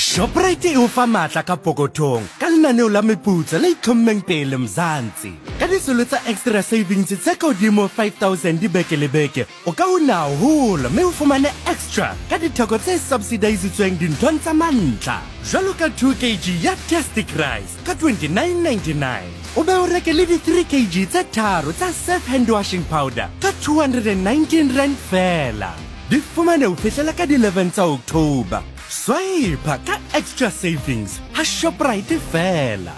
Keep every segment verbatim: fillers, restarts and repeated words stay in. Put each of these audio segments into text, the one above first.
Shoprite e o fa matla ka pokothong ka lenaneo la meputso le itlhommeng pele Mzansi. Ka disolo tsa extra savings tse ka hodimo five thousand di beke le beke, o ka una haholo mme o fumane extra ka ditheko tse subsidizitsweng dinthong tsa mantlha. Jwalo ka two kilograms ya Tastic Rice ka twenty-nine ninety-nine. O be o reke le di three kilograms tse tharo tsa Safe Hand Washing Powder ka two hundred nineteen rand fela. Di fumane o fihlela ka di eleven tsa October. Swipe ka extra savings ha Shoprite fela.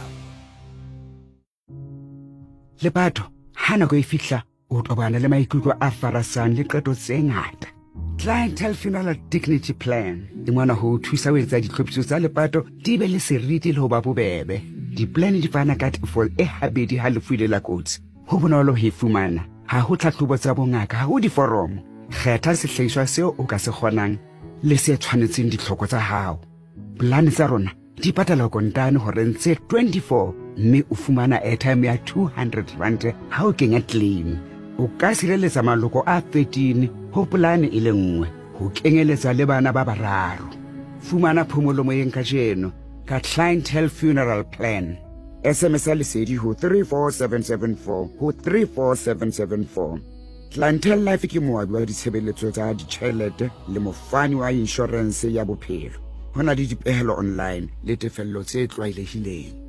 Le batho ha nako e fihla o tobana le maikutlo a farasang le qeto tse ngata. Clientele Funeral Dignity Plan e ngwana ho thusa ho etsa ditlhophiso tsa lepato di be le seriti le ho ba bobebe. Di-plan di fana ka tefo e habedi ha lefu le la kotsi. Ho bonolo ho e fumana. Ha ho tlhahlobo tsa bongaka, ha ho diforomo. Kgetha sehlahiswa seo o ka se kgonang le se tshwanetseng ditlhoko tsa hao. Plan tsa rona di patala kontane hore ntse twenty-four mme o fumana airtime ya two hundred rand ha o kenya claim. O ka sireletsa maloko a thirteen ho plan e le nngwe, ho kenyeletsa le bana ba bararo. Fumana phomolo moyeng ka jeno ka Clientele Funeral Plan. S M S a lesedi ho three four seven seven four ho three four seven seven four. Clientele Life ke moabi wa ditshebeletso tsa ditjhelete le mofani wa insurance ya bophelo. Hona le dipehelo online le tefello tse tlwaelehileng.